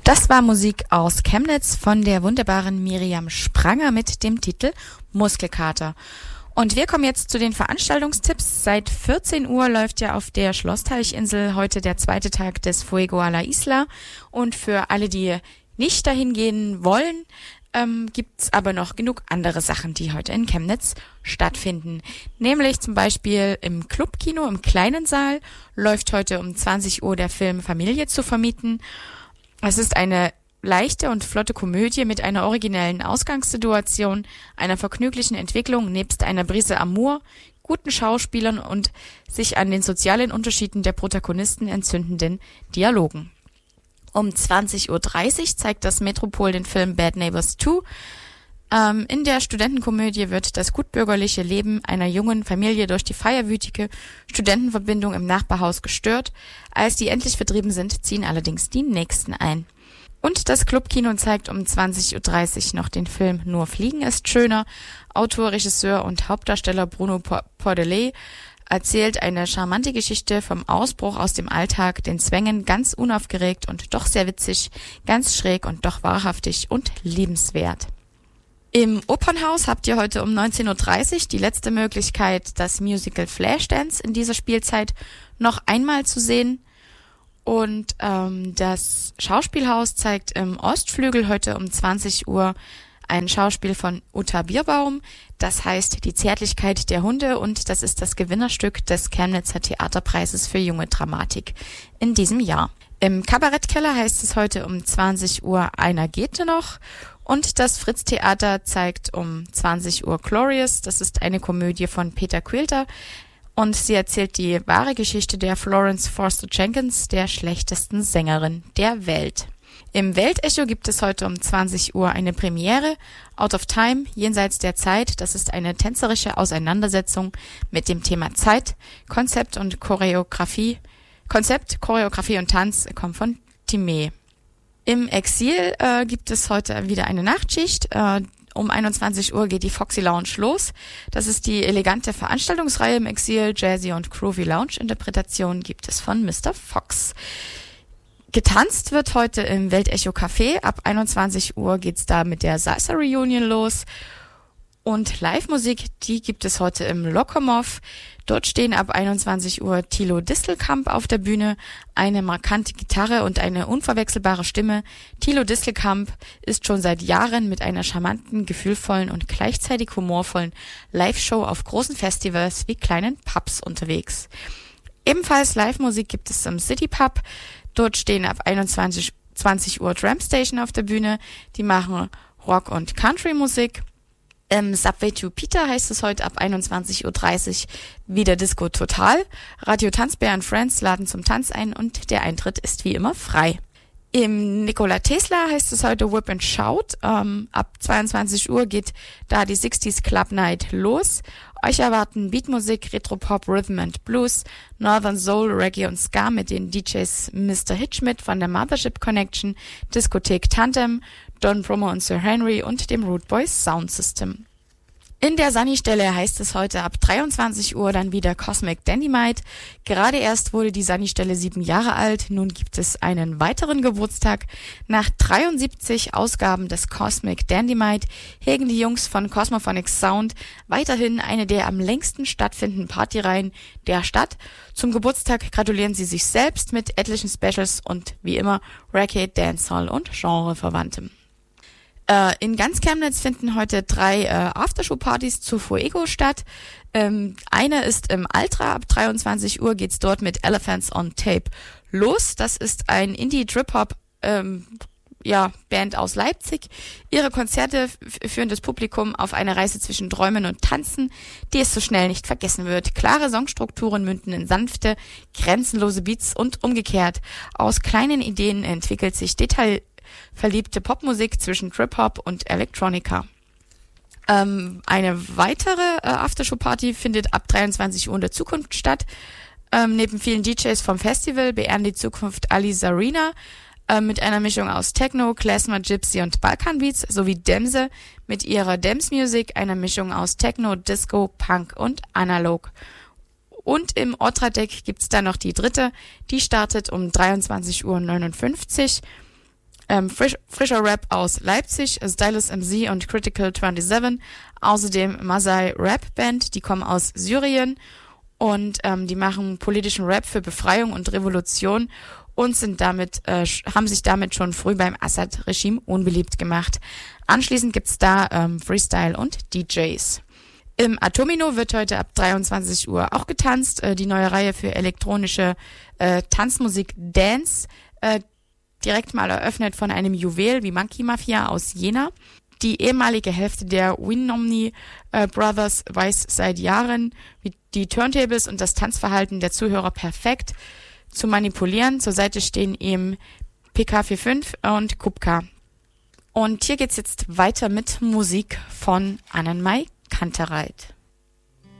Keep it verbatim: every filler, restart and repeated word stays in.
Das war Musik aus Chemnitz von der wunderbaren Miriam Spranger mit dem Titel Muskelkater. Und wir kommen jetzt zu den Veranstaltungstipps. Seit vierzehn Uhr läuft ja auf der Schlossteichinsel heute der zweite Tag des Fuego a la Isla. Und für alle, die nicht dahin gehen wollen, ähm, gibt's aber noch genug andere Sachen, die heute in Chemnitz stattfinden. Nämlich zum Beispiel im Clubkino im kleinen Saal läuft heute um zwanzig Uhr der Film Familie zu vermieten. Es ist eine leichte und flotte Komödie mit einer originellen Ausgangssituation, einer vergnüglichen Entwicklung nebst einer Brise Amour, guten Schauspielern und sich an den sozialen Unterschieden der Protagonisten entzündenden Dialogen. Um zwanzig Uhr dreißig zeigt das Metropol den Film Bad Neighbors zwei. Ähm, in der Studentenkomödie wird das gutbürgerliche Leben einer jungen Familie durch die feierwütige Studentenverbindung im Nachbarhaus gestört. Als die endlich vertrieben sind, ziehen allerdings die Nächsten ein. Und das Clubkino zeigt um zwanzig Uhr dreißig noch den Film Nur Fliegen ist schöner. Autor, Regisseur und Hauptdarsteller Bruno Pordelet erzählt eine charmante Geschichte vom Ausbruch aus dem Alltag, den Zwängen, ganz unaufgeregt und doch sehr witzig, ganz schräg und doch wahrhaftig und liebenswert. Im Opernhaus habt ihr heute um neunzehn Uhr dreißig die letzte Möglichkeit, das Musical Flashdance in dieser Spielzeit noch einmal zu sehen. Und ähm, das Schauspielhaus zeigt im Ostflügel heute um zwanzig Uhr ein Schauspiel von Uta Bierbaum. Das heißt Die Zärtlichkeit der Hunde und das ist das Gewinnerstück des Chemnitzer Theaterpreises für junge Dramatik in diesem Jahr. Im Kabarettkeller heißt es heute um zwanzig Uhr Einer geht noch. Und das Fritz-Theater zeigt um zwanzig Uhr Glorious. Das ist eine Komödie von Peter Quilter. Und sie erzählt die wahre Geschichte der Florence Foster Jenkins, der schlechtesten Sängerin der Welt. Im Weltecho gibt es heute um zwanzig Uhr eine Premiere. Out of Time, jenseits der Zeit. Das ist eine tänzerische Auseinandersetzung mit dem Thema Zeit, Konzept und Choreografie. Konzept, Choreografie und Tanz kommen von Timé. Im Exil äh, gibt es heute wieder eine Nachtschicht. Äh, um einundzwanzig Uhr geht die Foxy Lounge los. Das ist die elegante Veranstaltungsreihe im Exil. Jazzy und Groovy Lounge Interpretation gibt es von Mister Fox. Getanzt wird heute im Weltecho Café. Ab einundzwanzig Uhr geht's da mit der Salsa Reunion los. Und Live-Musik, die gibt es heute im Lokomov. Dort stehen ab einundzwanzig Uhr Thilo Distelkamp auf der Bühne, eine markante Gitarre und eine unverwechselbare Stimme. Thilo Distelkamp ist schon seit Jahren mit einer charmanten, gefühlvollen und gleichzeitig humorvollen Live-Show auf großen Festivals wie kleinen Pubs unterwegs. Ebenfalls Live-Musik gibt es im City Pub. Dort stehen ab einundzwanzig Uhr Drum Station auf der Bühne. Die machen Rock- und Country-Musik. Im Subway to Peter heißt es heute ab einundzwanzig Uhr dreißig wieder Disco Total. Radio Tanzbär und Friends laden zum Tanz ein und der Eintritt ist wie immer frei. Im Nikola Tesla heißt es heute Whip and Shout. Ähm, ab zweiundzwanzig Uhr geht da die sechziger Club Night los. Euch erwarten Beatmusik, Retropop, Rhythm and Blues, Northern Soul, Reggae und Ska mit den D Js Mister Hitchmit von der Mothership Connection, Diskothek Tandem, Don Brummer und Sir Henry und dem Root Boys Sound System. In der Sunny-Stelle heißt es heute ab dreiundzwanzig Uhr dann wieder Cosmic Dynamite. Gerade erst wurde die Sunny-Stelle sieben Jahre alt. Nun gibt es einen weiteren Geburtstag. Nach dreiundsiebzig Ausgaben des Cosmic Dynamite hegen die Jungs von Cosmophonics Sound weiterhin eine der am längsten stattfindenden Partyreihen der Stadt. Zum Geburtstag gratulieren sie sich selbst mit etlichen Specials und wie immer Reggae, Dancehall und Genreverwandtem. Äh, in ganz Chemnitz finden heute drei äh, Aftershow-Partys zu Fuego statt. Ähm, eine ist im Altra, ab dreiundzwanzig Uhr geht's dort mit Elephants on Tape los. Das ist ein Indie-Trip-Hop ähm, ja, Band aus Leipzig. Ihre Konzerte f- führen das Publikum auf eine Reise zwischen Träumen und Tanzen, die es so schnell nicht vergessen wird. Klare Songstrukturen münden in sanfte, grenzenlose Beats und umgekehrt. Aus kleinen Ideen entwickelt sich Detail verliebte Popmusik zwischen Trip-Hop und Electronica. Ähm, eine weitere äh, Aftershow-Party findet ab dreiundzwanzig Uhr in der Zukunft statt. Ähm, neben vielen D Js vom Festival beehren die Zukunft Ali Zarina äh, mit einer Mischung aus Techno, Klezmer, Gypsy und Balkanbeats sowie Demse mit ihrer Dems Music, einer Mischung aus Techno, Disco, Punk und Analog. Und im Otradeck gibt's dann noch die dritte, die startet um dreiundzwanzig Uhr neunundfünfzig. Ähm, frisch, frischer Rap aus Leipzig, Stylus M C und Critical siebenundzwanzig. Außerdem Masai Rap Band, die kommen aus Syrien und ähm, die machen politischen Rap für Befreiung und Revolution und sind damit, äh, haben sich damit schon früh beim Assad-Regime unbeliebt gemacht. Anschließend gibt's da ähm, Freestyle und D Js. Im Atomino wird heute ab dreiundzwanzig Uhr auch getanzt. Äh, die neue Reihe für elektronische äh, Tanzmusik Dance, äh, direkt mal eröffnet von einem Juwel wie Monkey Mafia aus Jena. Die ehemalige Hälfte der Winomni äh, Brothers weiß seit Jahren, wie die Turntables und das Tanzverhalten der Zuhörer perfekt zu manipulieren. Zur Seite stehen ihm P K fünfundvierzig und Kupka. Und hier geht's jetzt weiter mit Musik von Annenmai Kantereit.